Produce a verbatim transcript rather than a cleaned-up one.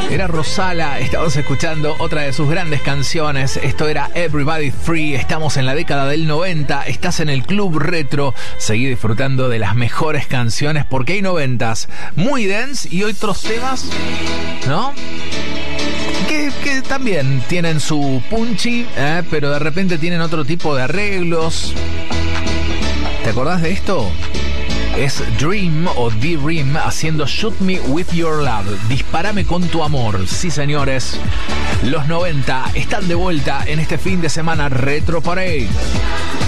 Era Rosala, estamos escuchando otra de sus grandes canciones. Esto era Everybody Free. Estamos en la década del noventa. Estás en el Club Retro. Seguí disfrutando de las mejores canciones porque hay noventas muy dance y otros temas, ¿no? Que, que también tienen su punchy, ¿eh? Pero de repente tienen otro tipo de arreglos. ¿Te acordás de esto? Es Dream o D-Rim haciendo Shoot Me With Your Love. Dispárame con tu amor. Sí, señores. Los noventa están de vuelta en este fin de semana Retro Parade.